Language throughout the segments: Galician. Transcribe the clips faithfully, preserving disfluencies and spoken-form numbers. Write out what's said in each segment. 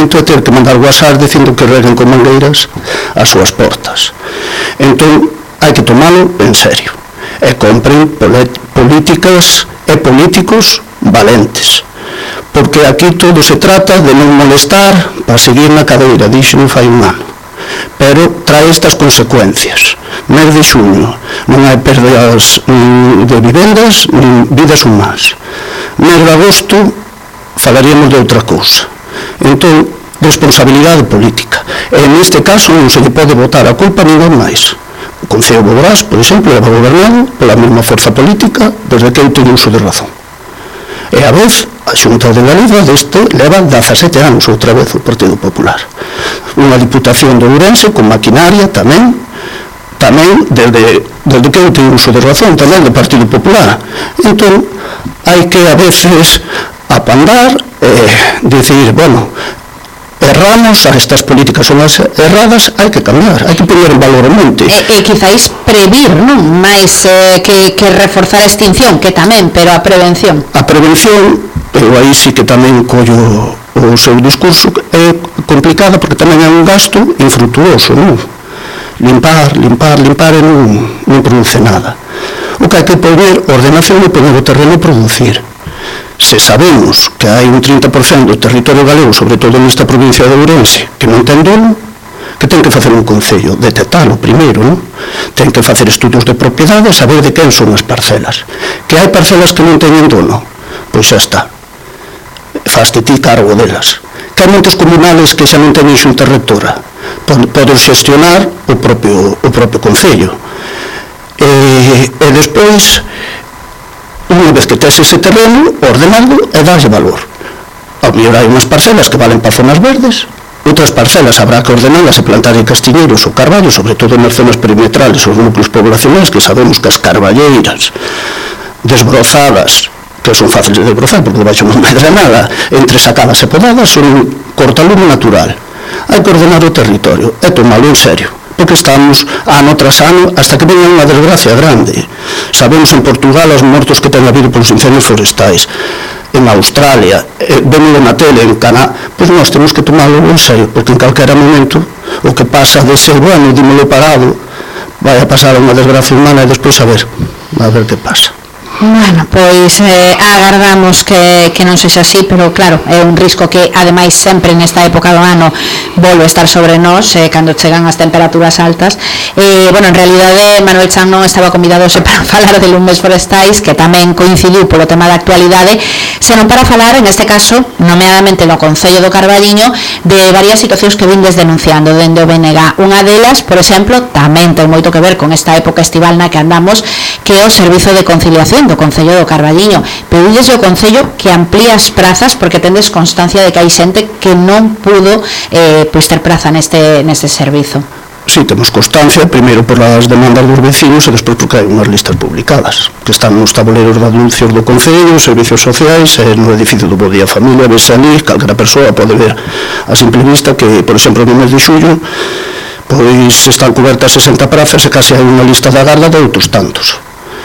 momento é ter que mandar WhatsApp dicindo que reguen con mangueiras as súas portas. Entón, hai que tomalo en serio. E compren políticas e políticos valentes. Porque aquí todo se trata de non molestar para seguir na cadeira, dixo fai un ano. Pero trae estas consecuencias. Mes de xuño non hai perdas de vivendas nin vidas humanas. Mes de agosto falaríamos de outra cousa. Entón, responsabilidade política. E neste caso non se lle pode botar a culpa a ninguén máis. O Concello de Boborás, por exemplo, leva gobernado pola mesma forza política desde que eu teño uso de razón. E a vez, a Xunta de Galiza deste leva dezasete anos outra vez o Partido Popular. Unha diputación de Ourense con maquinaria tamén, tamén desde, desde que eu teño uso de razón, tamén do Partido Popular. Entón, hai que a veces apandar e dicir, bueno, erramos, estas políticas son as erradas, hai que cambiar, hai que poner en valor o monte. E, e quizáis previr, non? Mais eh, que, que reforzar a extinción, que tamén, pero a prevención. A prevención, eu aí sí que tamén collo o seu discurso, é complicada porque tamén é un gasto infrutuoso, non? Limpar, limpar, limpar e non, non produce nada. O que hai que poner ordenación e poner o terreno a producir. Se sabemos que hai un trinta por cento do territorio galego, sobre todo nesta provincia de Ourense, que non ten dono, que ten que facer un concello, detectalo primeiro, non? Ten que facer estudos de propiedade, saber de quen son as parcelas. Que hai parcelas que non teñen dono, pois xa está. Faste ti cargo delas. Que hai montes comunales que xa non teñen xunta rectora, poden xestionar o propio, o propio concello. E, e despois, unha vez que tes ese terreno, ordenado e darlle valor. Ao mellor hai unhas parcelas que valen para zonas verdes, outras parcelas habrá que ordenarlas e plantar en castiñeiros ou carballos, sobre todo nas zonas perimetrales, os núcleos poblacionais, que sabemos que as carballeiras desbrozadas, que son fáciles de desbrozar porque debaixo non medra nada, entre sacadas e podadas, son cortalume natural. Hai que ordenar o territorio e tomalo en serio, porque estamos ano tras ano hasta que venha unha desgracia grande. Sabemos en Portugal os mortos que ten habido polos incendios forestais, en Australia, eh, vemos na tele, en Canadá. Pois nós temos que tomarlo en serio, porque en calquera momento o que pasa de ser bueno, dímolo parado, vai a pasar unha desgracia humana e despois a ver, a ver que pasa. Bueno, pois eh, agardamos que, que non sexa así, pero claro, é un risco que ademais sempre nesta época do ano volve a estar sobre nós eh, cando chegan as temperaturas altas. Eh, bueno, en realidade Manuel Chan non estaba convidado para falar de lumes forestais, que tamén coincidiu polo tema da actualidade, senón para falar, en este caso, nomeadamente no Concello do Carballiño, de varias situacións que vindes denunciando dende o B N G. Unha delas, por exemplo, tamén ten moito que ver con esta época estival na que andamos, que é o Servizo de Conciliación do Concello do Carballiño. Pedides ao Concello que amplíe as prazas porque tendes constancia de que hai xente que non pudo eh, pois ter praza neste, neste servizo. Sí, temos constancia, primeiro por as demandas dos vecinos e despois porque hai unhas listas publicadas que están nos tabuleiros de anuncios do Concello, servicios sociais, e no edificio do Bo Día Familia, ves ali, calquera persoa pode ver a simple vista que, por exemplo, no mes de xullo pois están cobertas sesenta prazas e case hai unha lista da garda de outros tantos.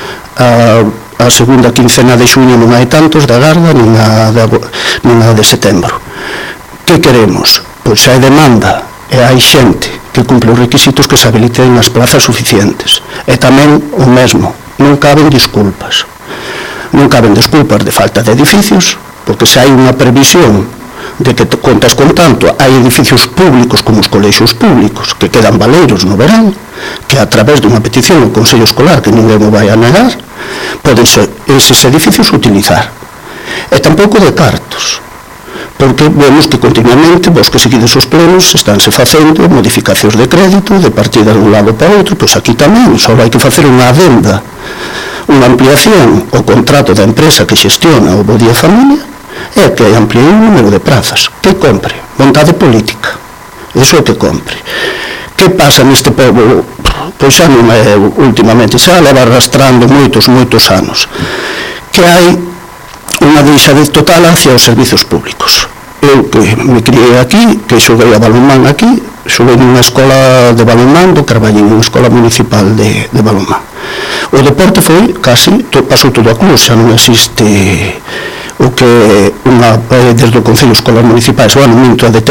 A, a segunda quincena de xuño non hai tantos da garda nin a de, nin a de setembro. Que queremos? Pois hai demanda e hai xente que cumple os requisitos que se habiliten as plazas suficientes. E tamén o mesmo, non caben disculpas. Non caben disculpas de falta de edificios, porque se hai unha previsión de que contas con tanto, hai edificios públicos como os colexios públicos que quedan baleiros no verán, que a través dunha petición ao Consello Escolar que ninguén o vai a negar, poden ser eses edificios utilizar. E tampouco de cartos, porque vemos que continuamente, vos que seguides os plenos, estánse facendo modificacións de crédito, de partida de un lado para outro, pois aquí tamén, só hai que facer unha adenda, unha ampliación ao contrato da empresa que xestiona o Bo Día Familia, é que amplíe o número de prazas, que compre, vontade política, iso é que compre. Que pasa neste pobo? Pois xa non é últimamente, xa leva arrastrando moitos, moitos anos, que hai unha deixadez total hacia os servizos públicos. Eu que me criei aquí, que xoguei a balonmán aquí, xoguei nunha escola de balonmán do Carballiño, unha escola municipal de, de balonmán. O deporte foi casi, to, pasou todo a club, xa non existe o que unha, desde o Concello Escolas Municipais, bueno, minto, a D T